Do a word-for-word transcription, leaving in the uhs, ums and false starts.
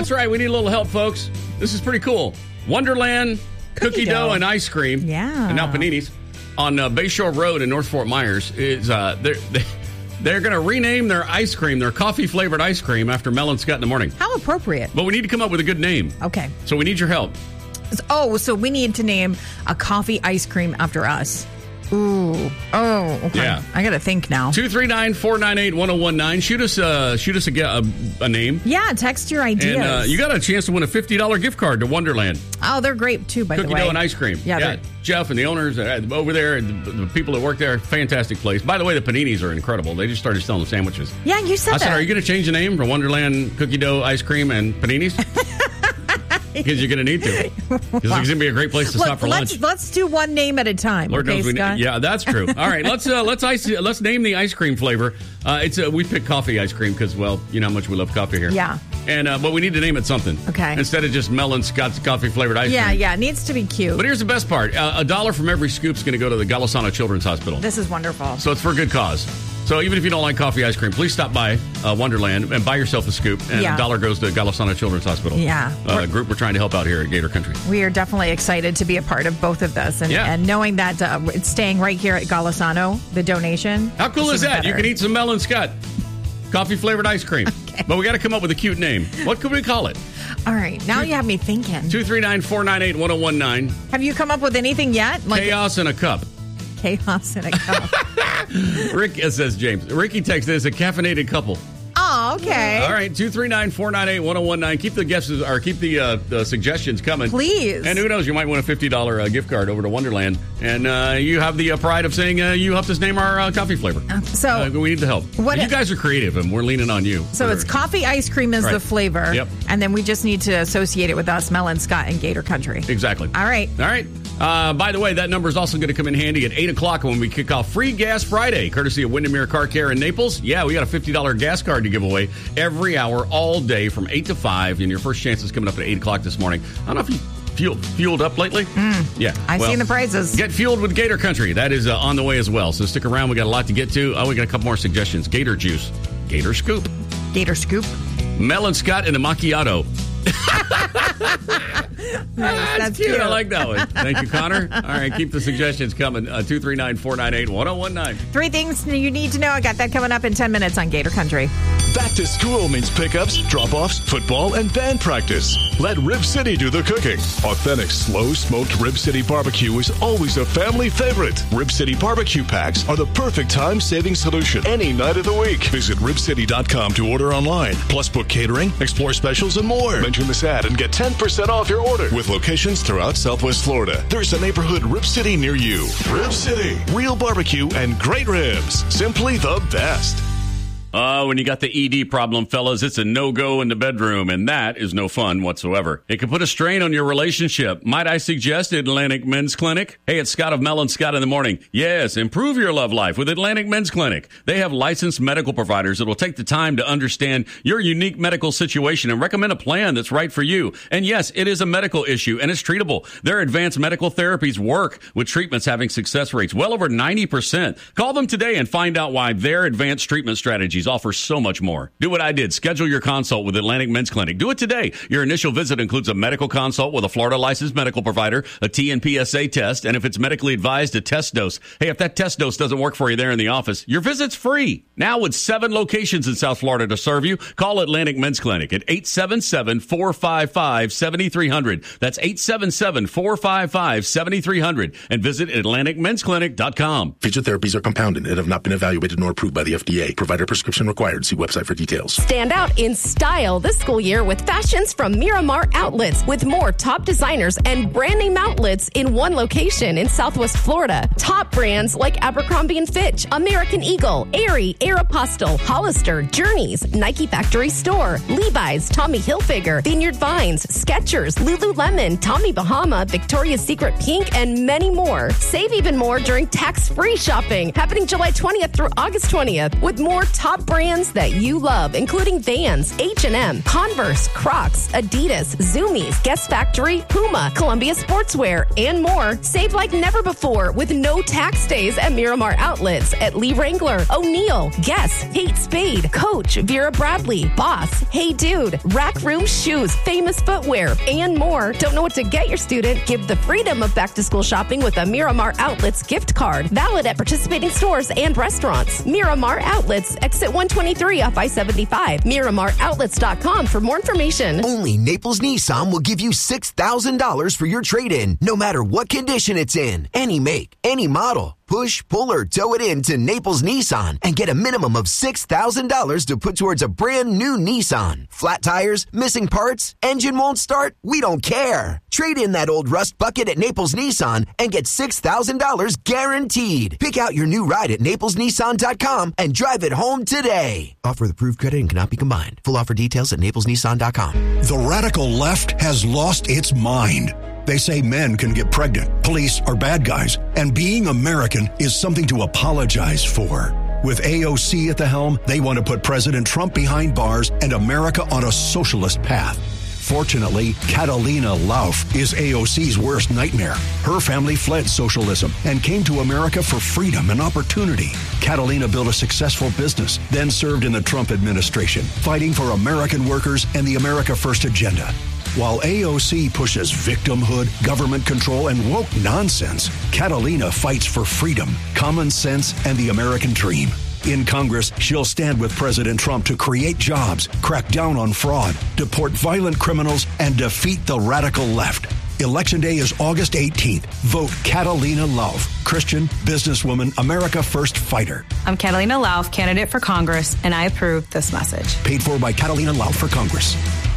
That's right. We need a little help, folks. This is pretty cool. Wonderland Cookie, Cookie dough. dough and ice cream. Yeah. And now Paninis on uh, Bayshore Road in North Fort Myers is uh, they're they're going to rename their ice cream, their coffee flavored ice cream, after Mel and Scott in the morning. How appropriate. But we need to come up with a good name. Okay. So we need your help. Oh, so we need to name a coffee ice cream after us. Ooh. Oh, okay. Yeah. I got to think now. two three nine, four nine eight, one oh one nine. Shoot us, uh, shoot us a, a, a name. Yeah, text your ideas. And uh, you got a chance to win a fifty dollars gift card to Wonderland. Oh, they're great, too, by Cookie the way. dough and ice cream. Yeah, yeah Jeff and the owners uh, over there, the, the people that work there, fantastic place. By the way, the paninis are incredible. They just started selling the sandwiches. Yeah, you said I that. said, are you going to change the name from Wonderland Cookie Dough Ice Cream and Paninis? Because you're going to need to. Because it's going to be a great place to Look, stop for let's, lunch. Let's do one name at a time. Lord okay, knows we Scott? need, yeah, that's true. All right, let's uh, let's ice let's name the ice cream flavor. Uh, it's uh, we picked coffee ice cream because, well, you know how much we love coffee here. Yeah. And uh, but we need to name it something. Okay. Instead of just Mel and Scott's coffee flavored ice yeah, cream. Yeah, yeah. It needs to be cute. But here's the best part: uh, a dollar from every scoop is going to go to the Golisano Children's Hospital. This is wonderful. So it's for a good cause. So even if you don't like coffee ice cream, please stop by uh, Wonderland and buy yourself a scoop. And yeah. a dollar goes to Golisano Children's Hospital. Yeah. Uh, a group we're trying to help out here at Gator Country. We are definitely excited to be a part of both of this. And, yeah. and knowing that uh, it's staying right here at Golisano, the donation. How cool is that? Better. You can eat some Mel and Scott coffee flavored ice cream. Okay. But we got to come up with a cute name. What could we call it? All right. Now Two, you have me thinking. two three nine, four nine eight, one oh one nine. Have you come up with anything yet? Like Chaos in a cup. Chaos in a cup. Rick, it says James. Ricky texted us a caffeinated couple. Oh, okay. All right, two three nine, four nine eight, one oh one nine. Keep the guesses or keep the, uh, the suggestions coming. Please. And who knows, you might win a fifty dollars uh, gift card over to Wonderland. And uh, you have the uh, pride of saying uh, you helped us name our uh, coffee flavor. So uh, we need the help. What you guys are creative, and we're leaning on you. So it's coffee ice cream is right. the flavor. Yep. And then we just need to associate it with us, Mel and Scott and Gator Country. Exactly. All right. All right. Uh, by the way, that number is also going to come in handy at eight o'clock when we kick off Free Gas Friday, courtesy of Windermere Car Care in Naples. Yeah, we got a fifty dollars gas card to give away every hour, all day, from eight to five. And your first chance is coming up at eight o'clock this morning. I don't know if you fueled, fueled up lately. Mm, yeah. I've well, seen the prices. Get fueled with Gator Country. That is uh, on the way as well. So stick around. We got a lot to get to. Oh, we got a couple more suggestions. Gator Juice. Gator Scoop. Gator Scoop. Mel and Scott and a macchiato. Nice, that's, that's cute. cute. I like that one. Thank you, Connor. All right, keep the suggestions coming. Uh, two three nine, four nine eight, one oh one nine. Three things you need to know. I got that coming up in ten minutes on Gator Country. Back to school means pickups, drop-offs, football, and band practice. Let Rib City do the cooking. Authentic, slow-smoked Rib City barbecue is always a family favorite. Rib City barbecue packs are the perfect time-saving solution any night of the week. Visit rib city dot com to order online. Plus, book catering, explore specials, and more. Mention this ad and get ten percent off your order. With locations throughout Southwest Florida, there's a neighborhood Rib City near you. Rib City. Real barbecue and great ribs. Simply the best. Uh, when you got the E D problem, fellas, it's a no-go in the bedroom, and that is no fun whatsoever. It can put a strain on your relationship. Might I suggest Atlantic Men's Clinic? Hey, it's Scott of Mel and Scott in the morning. Yes, improve your love life with Atlantic Men's Clinic. They have licensed medical providers that will take the time to understand your unique medical situation and recommend a plan that's right for you. And yes, it is a medical issue, and it's treatable. Their advanced medical therapies work, with treatments having success rates well over ninety percent. Call them today and find out why their advanced treatment strategies offer so much more. Do what I did. Schedule your consult with Atlantic Men's Clinic. Do it today. Your initial visit includes a medical consult with a Florida licensed medical provider, a T N P S A test, and if it's medically advised, a test dose. Hey, if that test dose doesn't work for you there in the office, your visit's free. Now with seven locations in South Florida to serve you, call Atlantic Men's Clinic at eight seven seven, four five five, seven three zero zero. That's eight seven seven, four five five, seven three zero zero. And visit atlantic men's clinic dot com. Future therapies are compounded and have not been evaluated nor approved by the F D A. Provider prescription required. See website for details. Stand out in style this school year with fashions from Miramar Outlets, with more top designers and brand name outlets in one location in Southwest Florida. Top brands like Abercrombie and Fitch, American Eagle, Aerie, Aeropostale, Hollister, Journeys, Nike Factory Store, Levi's, Tommy Hilfiger, Vineyard Vines, Skechers, Lululemon, Tommy Bahama, Victoria's Secret Pink, and many more. Save even more during tax-free shopping happening July twentieth through August twentieth with more top top brands that you love, including Vans, H and M, Converse, Crocs, Adidas, Zoomies, Guess Factory, Puma, Columbia Sportswear, and more. Save like never before with no tax days at Miramar Outlets at Lee Wrangler, O'Neill, Guess, Kate Spade, Coach, Vera Bradley, Boss, Hey Dude, Rack Room Shoes, Famous Footwear, and more. Don't know what to get your student? Give the freedom of back-to-school shopping with a Miramar Outlets gift card. Valid at participating stores and restaurants. Miramar Outlets, exit one twenty-three off I seventy-five. Miramar Outlets dot com for more information. Only Naples Nissan will give you six thousand dollars for your trade-in, no matter what condition it's in. Any make, any model. Push, pull, or tow it in to Naples Nissan and get a minimum of six thousand dollars to put towards a brand new Nissan. Flat tires, missing parts, engine won't start? We don't care. Trade in that old rust bucket at Naples Nissan and get six thousand dollars guaranteed. Pick out your new ride at Naples Nissan dot com and drive it home today. Offer with approved credit and cannot be combined. Full offer details at Naples Nissan dot com. The radical left has lost its mind. They say men can get pregnant, police are bad guys, and being American is something to apologize for. With A O C at the helm, they want to put President Trump behind bars and America on a socialist path. Fortunately, Catalina Lauf is A O C's worst nightmare. Her family fled socialism and came to America for freedom and opportunity. Catalina built a successful business, then served in the Trump administration, fighting for American workers and the America First agenda. While A O C pushes victimhood, government control, and woke nonsense, Catalina fights for freedom, common sense, and the American dream. In Congress, she'll stand with President Trump to create jobs, crack down on fraud, deport violent criminals, and defeat the radical left. Election Day is August eighteenth. Vote Catalina Lauf, Christian, businesswoman, America First fighter. I'm Catalina Lauf, candidate for Congress, and I approve this message. Paid for by Catalina Lauf for Congress.